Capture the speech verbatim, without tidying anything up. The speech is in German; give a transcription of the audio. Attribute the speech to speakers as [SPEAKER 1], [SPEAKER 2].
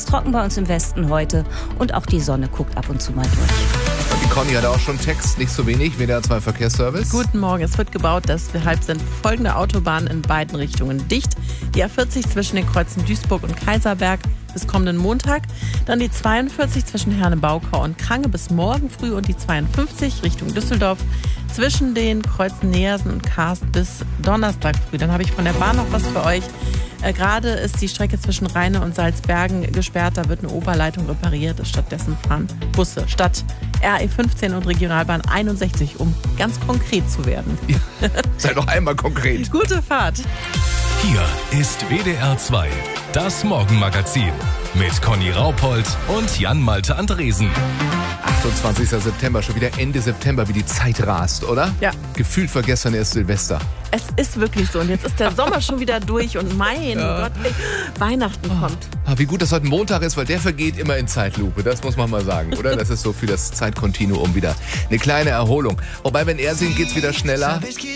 [SPEAKER 1] trocken bei uns im Westen heute und auch die Sonne guckt ab und zu mal durch.
[SPEAKER 2] Und die Conny hat auch schon Text, nicht so wenig, W D R zwei Verkehrsservice.
[SPEAKER 3] Guten Morgen, es wird gebaut, deshalb sind folgende Autobahnen in beiden Richtungen dicht. Die A vierzig zwischen den Kreuzen Duisburg und Kaiserberg bis kommenden Montag. Dann die zweiundvierzig zwischen Herne-Baukau und Krange bis morgen früh und die zweiundfünfzig Richtung Düsseldorf zwischen den Kreuzen Neersen und Karst bis Donnerstag früh. Dann habe ich von der Bahn noch was für euch. Äh, Gerade ist die Strecke zwischen Rheine und Salzbergen gesperrt. Da wird eine Oberleitung repariert. Stattdessen fahren Busse statt R E fünfzehn und Regionalbahn einundsechzig, um ganz konkret zu werden.
[SPEAKER 2] Ja, sei doch einmal konkret.
[SPEAKER 3] Gute Fahrt.
[SPEAKER 4] Hier ist W D R zwei, das Morgenmagazin mit Conny Raupold und Jan-Malte Andresen.
[SPEAKER 2] achtundzwanzigster September, schon wieder Ende September, wie die Zeit rast, oder?
[SPEAKER 3] Ja.
[SPEAKER 2] Gefühlt war gestern erst Silvester.
[SPEAKER 3] Es ist wirklich so. Und jetzt ist der Sommer schon wieder durch und mein
[SPEAKER 2] Ja.
[SPEAKER 3] Gott, ey, Weihnachten kommt.
[SPEAKER 2] Ah, wie gut, dass heute Montag ist, weil der vergeht immer in Zeitlupe. Das muss man mal sagen, oder? Das ist so für das Zeitkontinuum wieder eine kleine Erholung. Wobei, wenn er singt, geht's wieder schneller.